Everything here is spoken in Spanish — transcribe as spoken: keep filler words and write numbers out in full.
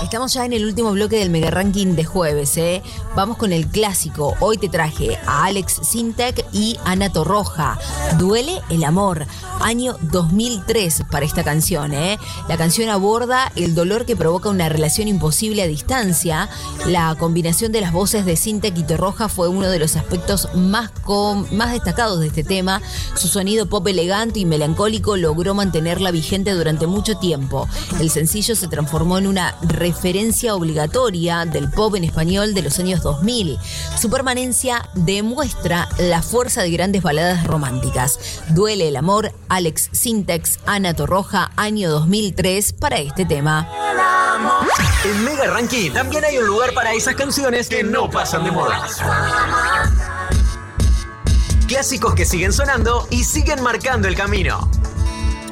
Estamos ya en el último bloque del Mega Ranking de jueves, ¿eh? Vamos con el clásico. Hoy te traje a Alex Sintek y Ana Torroja. Duele el amor. Año dos mil tres para esta canción, ¿eh? La canción aborda el dolor que provoca una relación imposible a distancia. La combinación de las voces de Sintek y Torroja fue uno de los aspectos más, com- más destacados de este tema. Su sonido pop elegante y melancólico logró mantenerla vigente durante mucho tiempo. El sencillo se transformó en una referencia obligatoria del pop en español de los años dos mil. Su permanencia demuestra la fuerza de grandes baladas románticas. Duele el amor, Alex Sintek, Ana Torroja, año dos mil tres para este tema. En Mega Ranking también hay un lugar para esas canciones que no pasan de moda. Clásicos que siguen sonando y siguen marcando el camino.